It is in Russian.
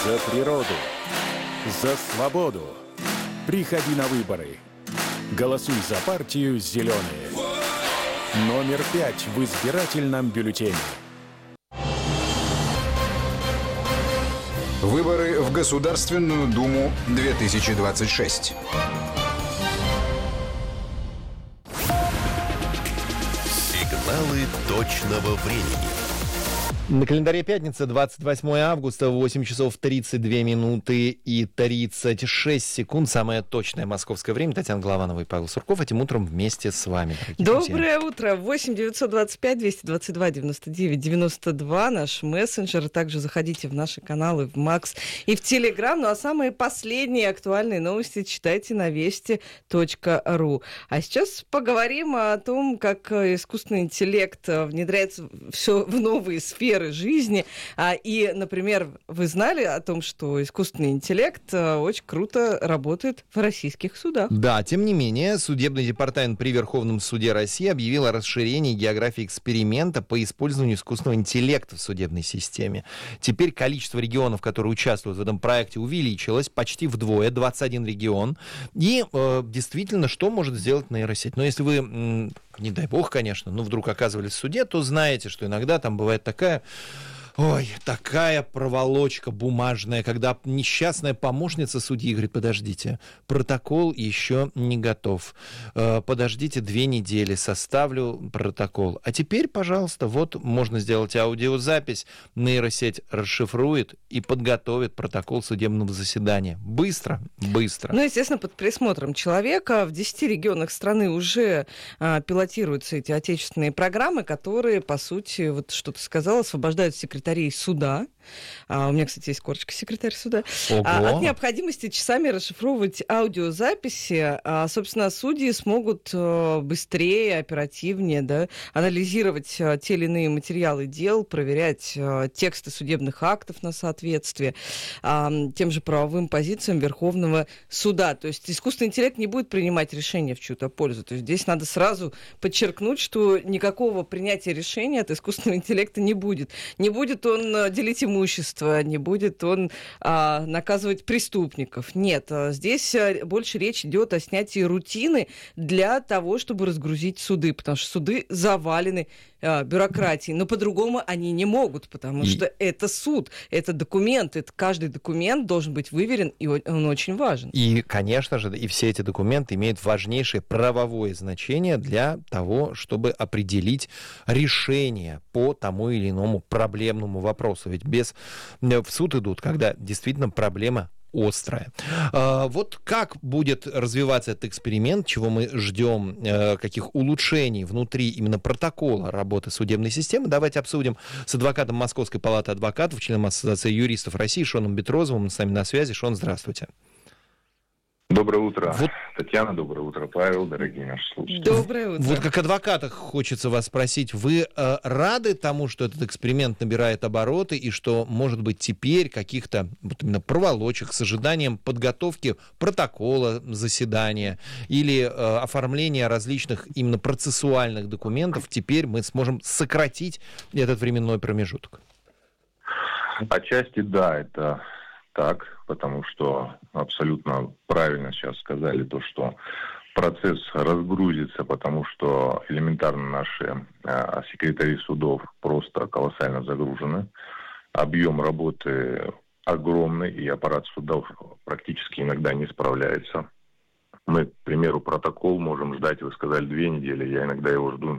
За природу, за свободу. Приходи на выборы. Голосуй за партию «Зеленые». Номер 5 в избирательном бюллетене. Выборы в Государственную Думу 2026. Сигналы точного времени. На календаре пятница, 28 августа, 8 часов 32 минуты и 36 секунд. Самое точное московское время. Татьяна Голованова и Павел Сурков этим утром вместе с вами. Доброе утро. 8 925 222 99 92. Наш мессенджер. Также заходите в наши каналы в Макс и в Телеграм. Ну а самые последние актуальные новости читайте на вести.ру. А сейчас поговорим о том, как искусственный интеллект внедряется все в новые сферы жизни. И, например, вы знали о том, что искусственный интеллект очень круто работает в российских судах? Да, тем не менее, судебный департамент при Верховном суде России объявил о расширении географии эксперимента по использованию искусственного интеллекта в судебной системе. Теперь количество регионов, которые участвуют в этом проекте, увеличилось почти вдвое, 21 регион. И действительно, что может сделать нейросеть? Но если вы, не дай бог, конечно, но вдруг оказывались в суде, то знаете, что иногда там бывает такая проволочка бумажная, когда несчастная помощница судьи говорит: подождите, протокол еще не готов. Подождите 2 недели, составлю протокол. А теперь, пожалуйста, вот можно сделать аудиозапись, нейросеть расшифрует и подготовит протокол судебного заседания. Быстро. Ну, естественно, под присмотром человека. В 10 регионах страны уже пилотируются эти отечественные программы, которые, по сути, вот что ты сказала, освобождают секретарей суда. У меня, кстати, есть корочка секретарь суда. От необходимости часами расшифровывать аудиозаписи. Собственно, судьи смогут быстрее, оперативнее анализировать те или иные материалы дел, проверять тексты судебных актов на соответствие тем же правовым позициям Верховного суда. То есть искусственный интеллект не будет принимать решения в чью-то пользу. То есть здесь надо сразу подчеркнуть, что никакого принятия решения от искусственного интеллекта не будет. Не будет он делить имущество, не будет он наказывать преступников. Нет, здесь больше речь идет о снятии рутины для того, чтобы разгрузить суды, потому что суды завалены бюрократией, но по-другому они не могут, потому что это суд, это документ, каждый документ должен быть выверен, и он очень важен. И, конечно же, и все эти документы имеют важнейшее правовое значение для того, чтобы определить решение по тому или иному проблемному вопросу. Ведь в суд идут, когда действительно проблема острая. Вот как будет развиваться этот эксперимент, чего мы ждем, каких улучшений внутри именно протокола работы судебной системы, давайте обсудим с адвокатом Московской палаты адвокатов, членом Ассоциации юристов России Шоном Бетрозовым. Он с нами на связи. Шон, здравствуйте. Доброе утро, Татьяна, доброе утро, Павел, дорогие наши слушатели. Доброе утро. Вот как адвоката хочется вас спросить, вы рады тому, что этот эксперимент набирает обороты и что, может быть, теперь каких-то вот именно проволочек с ожиданием подготовки протокола заседания или оформления различных именно процессуальных документов, теперь мы сможем сократить этот временной промежуток? Отчасти да, это так, потому что абсолютно правильно сейчас сказали то, что процесс разгрузится, потому что элементарно наши секретари судов просто колоссально загружены. Объем работы огромный, и аппарат судов практически иногда не справляется. Мы, к примеру, протокол можем ждать, вы сказали, 2 недели, я иногда его жду